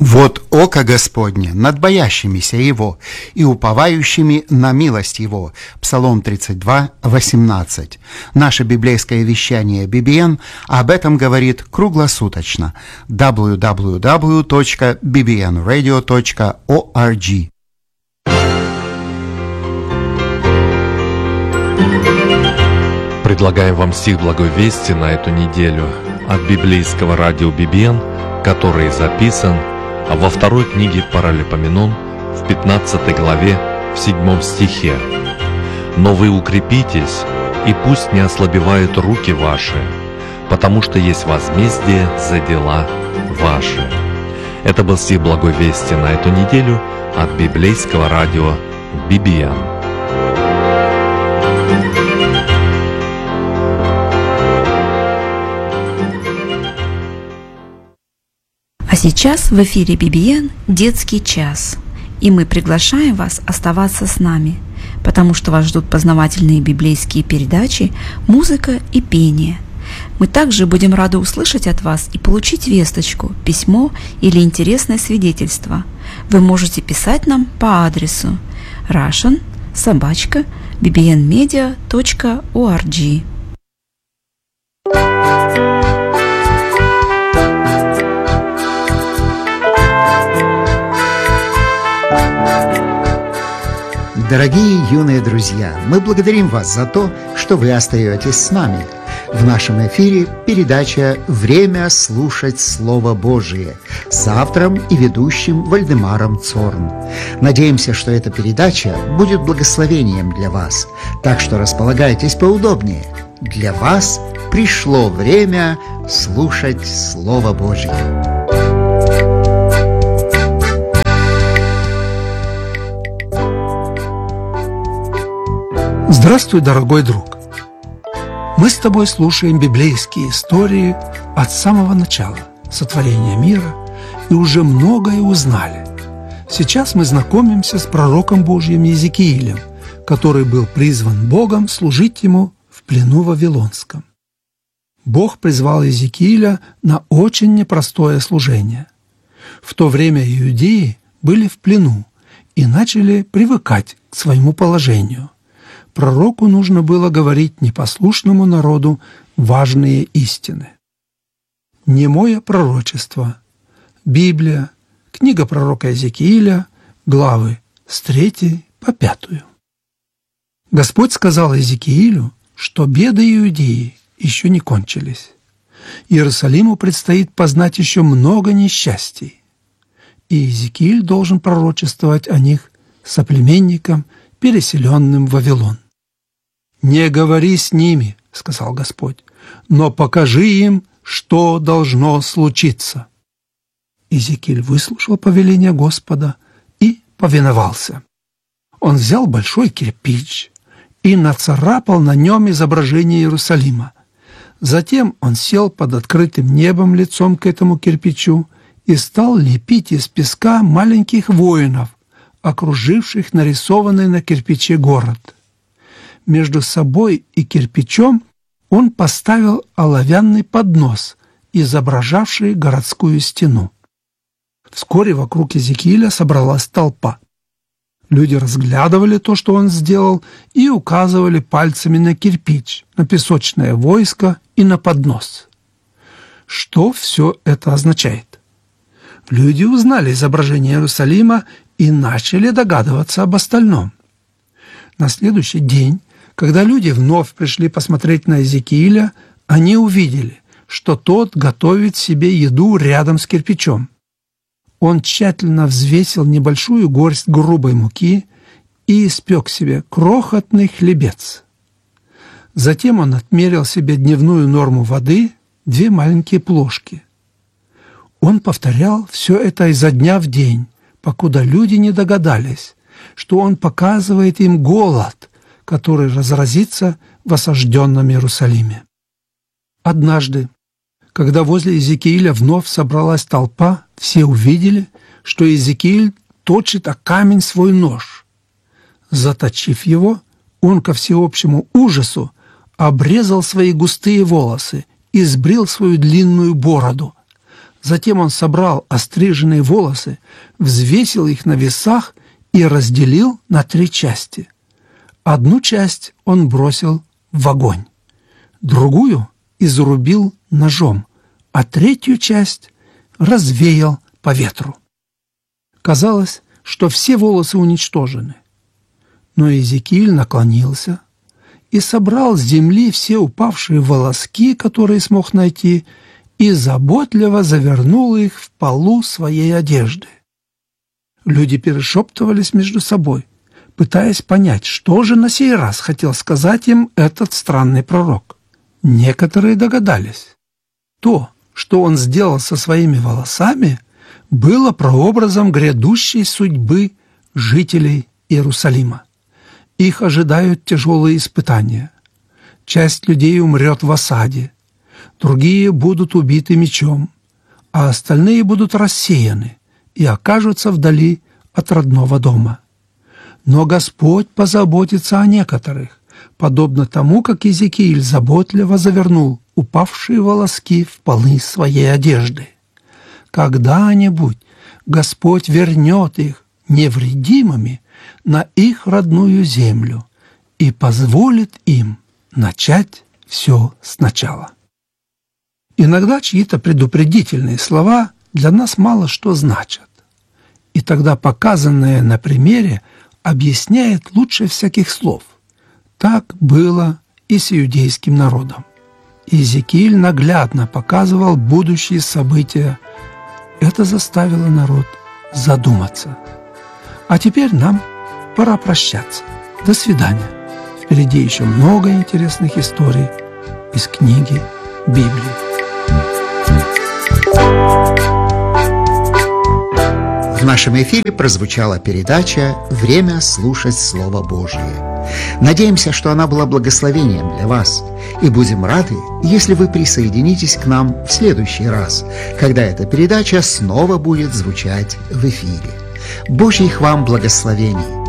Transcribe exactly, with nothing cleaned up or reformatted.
Вот око Господне над боящимися Его и уповающими на милость Его. Псалом тридцать два, восемнадцать. Наше библейское вещание би би эн об этом говорит круглосуточно. дабл ю дабл ю дабл ю точка би би эн радио точка орг. Предлагаем вам стих Благой Вести на эту неделю от библейского радио би би эн, который записан во второй книге Паралипоменон в пятнадцатой главе в седьмом стихе. «Но вы укрепитесь, и пусть не ослабевают руки ваши, потому что есть возмездие за дела ваши». Это был стих Благой Вести на эту неделю от библейского радио би би эн. А сейчас в эфире би би эн «Детский час», и мы приглашаем вас оставаться с нами, потому что вас ждут познавательные библейские передачи, музыка и пение. Мы также будем рады услышать от вас и получить весточку, письмо или интересное свидетельство. Вы можете писать нам по адресу russian собака би би эн медиа точка орг. Дорогие юные друзья, мы благодарим вас за то, что вы остаетесь с нами. В нашем эфире передача «Время слушать Слово Божие» с автором и ведущим Вальдемаром Цорн. Надеемся, что эта передача будет благословением для вас, так что располагайтесь поудобнее. Для вас пришло время слушать Слово Божие. Здравствуй, дорогой друг! Мы с тобой слушаем библейские истории от самого начала сотворения мира и уже многое узнали. Сейчас мы знакомимся с пророком Божьим Иезекиилем, который был призван Богом служить ему в плену вавилонском. Бог призвал Иезекииля на очень непростое служение. В то время иудеи были в плену и начали привыкать к своему положению. Пророку нужно было говорить непослушному народу важные истины. Немое пророчество. Библия. Книга пророка Иезекииля. Главы с третьей по пятую. Господь сказал Иезекиилю, что беды Иудеи еще не кончились. Иерусалиму предстоит познать еще много несчастий. И Иезекииль должен пророчествовать о них соплеменникам, переселенным в Вавилон. «Не говори с ними, — сказал Господь, — но покажи им, что должно случиться». Иезекииль выслушал повеление Господа и повиновался. Он взял большой кирпич и нацарапал на нем изображение Иерусалима. Затем он сел под открытым небом лицом к этому кирпичу и стал лепить из песка маленьких воинов, окруживших нарисованный на кирпиче город. Между собой и кирпичом он поставил оловянный поднос, изображавший городскую стену. Вскоре вокруг Иезекииля собралась толпа. Люди разглядывали то, что он сделал, и указывали пальцами на кирпич, на песочное войско и на поднос. Что все это означает? Люди узнали изображение Иерусалима и начали догадываться об остальном. На следующий день, когда люди вновь пришли посмотреть на Иезекииля, они увидели, что тот готовит себе еду рядом с кирпичом. Он тщательно взвесил небольшую горсть грубой муки и испек себе крохотный хлебец. Затем он отмерил себе дневную норму воды, две маленькие плошки. Он повторял все это изо дня в день, покуда люди не догадались, что он показывает им голод, который разразится в осажденном Иерусалиме. Однажды, когда возле Иезекииля вновь собралась толпа, все увидели, что Иезекииль точит о камень свой нож. Заточив его, он ко всеобщему ужасу обрезал свои густые волосы и сбрил свою длинную бороду. Затем он собрал остриженные волосы, взвесил их на весах и разделил на три части. Одну часть он бросил в огонь, другую изрубил ножом, а третью часть развеял по ветру. Казалось, что все волосы уничтожены. Но Иезекииль наклонился и собрал с земли все упавшие волоски, которые смог найти, и заботливо завернул их в полу своей одежды. Люди перешептывались между собой, пытаясь понять, что же на сей раз хотел сказать им этот странный пророк. Некоторые догадались. То, что он сделал со своими волосами, было прообразом грядущей судьбы жителей Иерусалима. Их ожидают тяжелые испытания. Часть людей умрет в осаде, другие будут убиты мечом, а остальные будут рассеяны и окажутся вдали от родного дома. Но Господь позаботится о некоторых, подобно тому, как Иезекииль заботливо завернул упавшие волоски в полы своей одежды. Когда-нибудь Господь вернет их невредимыми на их родную землю и позволит им начать все сначала. Иногда чьи-то предупредительные слова для нас мало что значат, и тогда показанное на примере объясняет лучше всяких слов. Так было и с иудейским народом. Иезекииль наглядно показывал будущие события. Это заставило народ задуматься. А теперь нам пора прощаться. До свидания. Впереди еще много интересных историй из книги Библии. В нашем эфире прозвучала передача «Время слушать Слово Божие». Надеемся, что она была благословением для вас, и будем рады, если вы присоединитесь к нам в следующий раз, когда эта передача снова будет звучать в эфире. Божьих вам благословений!